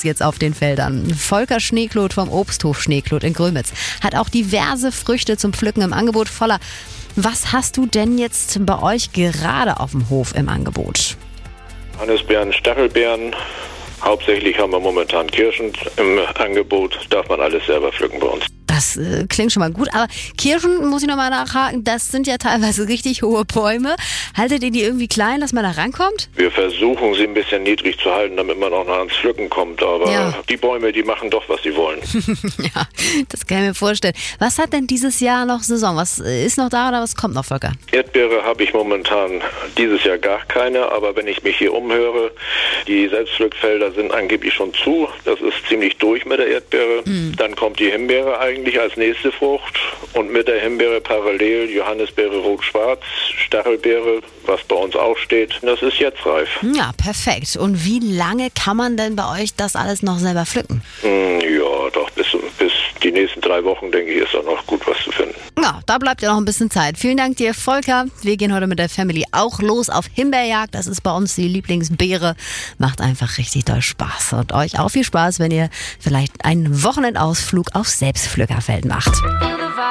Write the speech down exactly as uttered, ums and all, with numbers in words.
los jetzt auf den Feldern. Volker Schneekloth vom Obsthof Schneekloth in Grömitz hat auch diverse Früchte zum Pflücken im Angebot. Voller, was hast du denn jetzt bei euch gerade auf dem Hof im Angebot? Johannisbeeren, Stachelbeeren. Hauptsächlich haben wir momentan Kirschen im Angebot. Darf man alles selber pflücken bei uns. Das äh, klingt schon mal gut, aber Kirschen, muss ich nochmal nachhaken, das sind ja teilweise richtig hohe Bäume. Haltet ihr die irgendwie klein, dass man da rankommt? Wir versuchen sie ein bisschen niedrig zu halten, damit man auch noch ans Pflücken kommt. Aber ja. Die Bäume, die machen doch, was sie wollen. Ja, das kann ich mir vorstellen. Was hat denn dieses Jahr noch Saison? Was ist noch da oder was kommt noch, Volker? Erdbeere habe ich momentan dieses Jahr gar keine, aber wenn ich mich hier umhöre, die Selbstpflückfelder sind angeblich schon zu. Das ist ziemlich durch mit der Erdbeere. Mhm. Dann kommt die Himbeere eigentlich als nächste Frucht und mit der Himbeere parallel Johannisbeere rot-schwarz, Stachelbeere, was bei uns auch steht. Das ist jetzt reif. Ja, perfekt. Und wie lange kann man denn bei euch das alles noch selber pflücken? Mm, ja, doch bis, bis die nächsten drei Wochen, denke ich, ist da noch gut was zu finden. Ja, da bleibt ja noch ein bisschen Zeit. Vielen Dank dir, Volker. Wir gehen heute mit der Family auch los auf Himbeerjagd. Das ist bei uns die Lieblingsbeere. Macht einfach richtig doll Spaß. Und euch auch viel Spaß, wenn ihr vielleicht einen Wochenendausflug auf Selbstpflückerfeld macht.